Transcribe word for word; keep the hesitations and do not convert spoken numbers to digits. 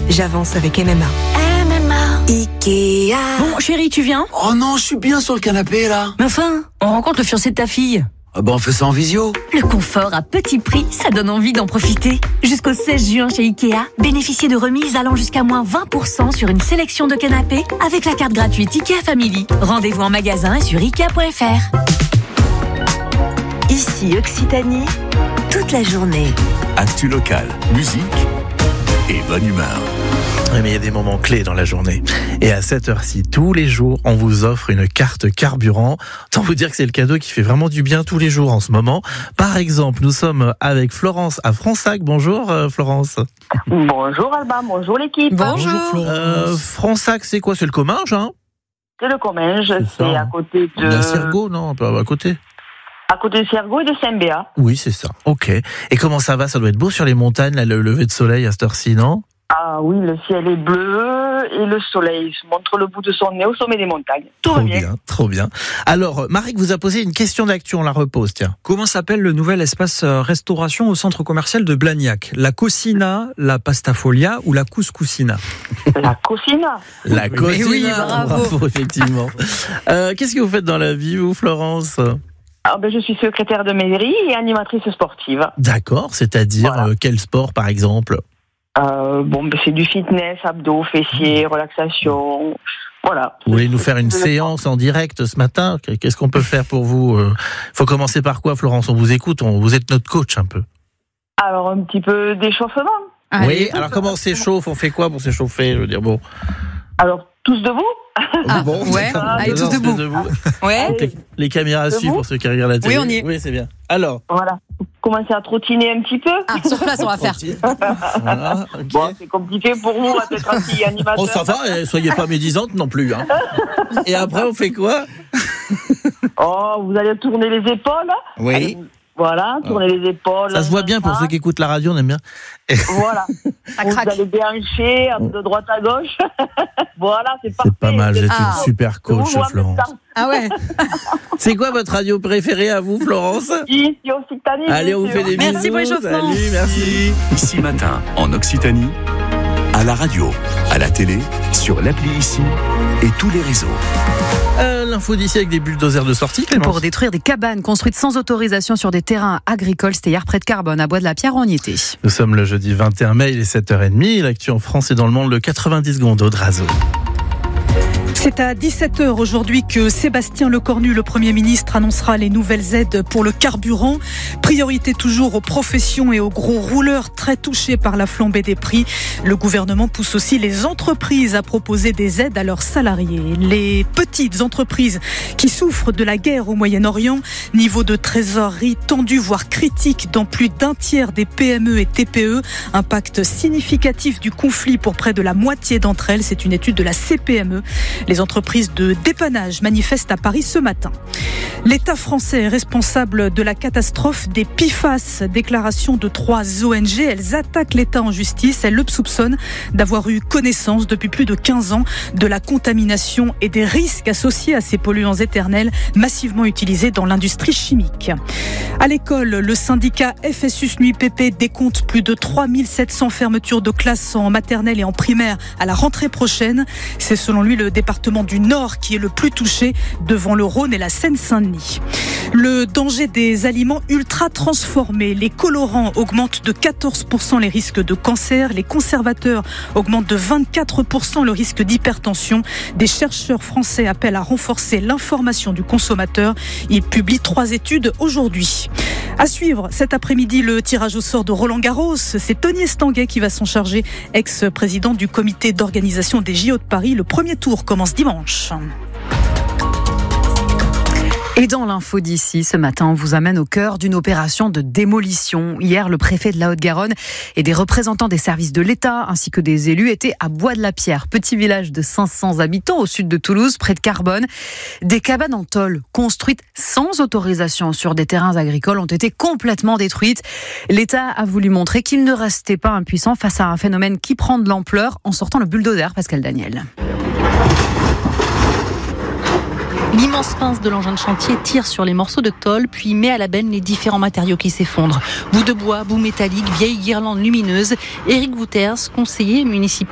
j'avance avec M M A. M M A. Ikea. Bon, chérie, tu viens ? Oh non, je suis bien sur le canapé, là. Mais enfin, on rencontre le fiancé de ta fille. Ah bah on fait ça en visio. Le confort à petit prix, ça donne envie d'en profiter. Jusqu'au seize juin chez Ikea, bénéficiez de remises allant jusqu'à moins vingt pour cent sur une sélection de canapés avec la carte gratuite Ikea Family. Rendez-vous en magasin et sur ikea point f r. Ici Occitanie, toute la journée. Actu locale, musique et bonne humeur. Oui, mais il y a des moments clés dans la journée. Et à cette heure-ci, tous les jours, on vous offre une carte carburant. Autant vous dire que c'est le cadeau qui fait vraiment du bien tous les jours en ce moment. Par exemple, nous sommes avec Florence à Fronsac. Bonjour euh, Florence. Bonjour Alba, bonjour l'équipe. Bonjour, bonjour Florence. Euh, Fronsac, c'est quoi ? C'est le Comminges, hein ? C'est le Comminges, c'est, c'est à côté de... La Cirgo, non ? Un peu à côté. À côté de Cirgo et de Saint-Béat. Oui, c'est ça. Ok. Et comment ça va ? Ça doit être beau sur les montagnes, là, le lever de soleil à cette heure-ci, non ? Ah oui, le ciel est bleu et le soleil montre le bout de son nez au sommet des montagnes. Tout trop va bien. bien, trop bien. Alors, Marek vous a posé une question d'actu, on la repose, tiens. Comment s'appelle le nouvel espace restauration au centre commercial de Blagnac ? La Cocina, la Pastafolia ou la Couscousina ? La Cocina. La Cocina, oui, bravo. bravo effectivement. euh, qu'est-ce que vous faites dans la vie, vous, Florence ? Ah ben, je suis secrétaire de mairie et animatrice sportive. D'accord, c'est-à-dire Voilà. euh, quel sport, par exemple ? Euh, bon, ben, c'est du fitness, abdos, fessiers, relaxation. Voilà. Vous voulez nous faire une séance en direct ce matin ? Qu'est-ce qu'on peut faire pour vous ? Il faut commencer par quoi, Florence ? On vous écoute, on, vous êtes notre coach un peu. Alors, un petit peu d'échauffement. Allez. Oui, alors comment on s'échauffe ? On fait quoi pour s'échauffer ? Je veux dire, bon. Alors, tous debout. Ah, bon, ouais, allez, tous on se met debout. Ouais. Donc, les, les caméras Debout. suivent pour ceux qui regardent la télé. Oui, on y est. Oui, c'est bien. Alors, Voilà. Vous commencez à trottiner un petit peu. Ah, sur place, on va faire. voilà, ok. Bon, c'est compliqué pour vous, à être assis animateur. Oh, ça va, eh, soyez pas médisante non plus. Hein. Et après, on fait quoi ? Oh, vous allez tourner les épaules. Oui. Allez, voilà, tourner les épaules. Ça se voit bien pour ceux qui écoutent la radio, on aime bien. Voilà. Ça Vous craque. allez déhancher de droite à gauche. Voilà, c'est parfait. C'est pas mal, vous êtes Ah. une super coach, Vous, en même Florence. temps. Ah ouais. C'est quoi votre radio préférée à vous, Florence ? Ici, Occitanie. Allez, on vous bien fait sûr. des Merci bisous. pour l'échauffement. Salut, merci. Ici matin, en Occitanie, à la radio, à la télé, sur l'appli Ici et tous les réseaux. Euh, L'info d'ici avec des bulldozers de sortie, Clémence. Pour détruire des cabanes construites sans autorisation sur des terrains agricoles, c'était hier près de Carbone, à Bois-de-la-Pierre, on y était. Nous sommes le jeudi vingt et un mai, il est sept heures trente. L'actu en France et dans le monde, le quatre-vingt-dix secondes d'Odrazo. C'est à dix-sept heures aujourd'hui que Sébastien Lecornu, le Premier ministre, annoncera les nouvelles aides pour le carburant. Priorité toujours aux professions et aux gros rouleurs très touchés par la flambée des prix. Le gouvernement pousse aussi les entreprises à proposer des aides à leurs salariés. Les petites entreprises qui souffrent de la guerre au Moyen-Orient, niveau de trésorerie tendu voire critique dans plus d'un tiers des P M E et T P E. Impact significatif du conflit pour près de la moitié d'entre elles. C'est une étude de la C P M E. Les entreprises de dépannage manifestent à Paris ce matin. L'État français est responsable de la catastrophe des P F A S. Déclaration de trois O N G. Elles attaquent l'État en justice. Elles le soupçonnent d'avoir eu connaissance depuis plus de quinze ans de la contamination et des risques associés à ces polluants éternels massivement utilisés dans l'industrie chimique. À l'école, le syndicat F S U S N U I P P décompte plus de trois mille sept cents fermetures de classes en maternelle et en primaire à la rentrée prochaine. C'est selon lui le département du Nord qui est le plus touché devant le Rhône et la Seine-Saint-Denis. Le danger des aliments ultra transformés. Les colorants augmentent de quatorze pour cent les risques de cancer. Les conservateurs augmentent de vingt-quatre pour cent le risque d'hypertension. Des chercheurs français appellent à renforcer l'information du consommateur. Ils publient trois études aujourd'hui. À suivre cet après-midi le tirage au sort de Roland Garros. C'est Tony Estanguet qui va s'en charger, ex-président du comité d'organisation des J O de Paris. Le premier tour commence dimanche. Et dans l'info d'ici, ce matin, on vous amène au cœur d'une opération de démolition. Hier, le préfet de la Haute-Garonne et des représentants des services de l'État ainsi que des élus étaient à Bois-de-la-Pierre, petit village de cinq cents habitants au sud de Toulouse, près de Carbone. Des cabanes en tôle construites sans autorisation sur des terrains agricoles ont été complètement détruites. L'État a voulu montrer qu'il ne restait pas impuissant face à un phénomène qui prend de l'ampleur en sortant le bulldozer, Pascal Daniel. L'immense pince de l'engin de chantier tire sur les morceaux de tôle, puis met à la benne les différents matériaux qui s'effondrent. Bouts de bois, bouts métalliques, vieilles guirlandes lumineuses. Éric Wouters, conseiller municipal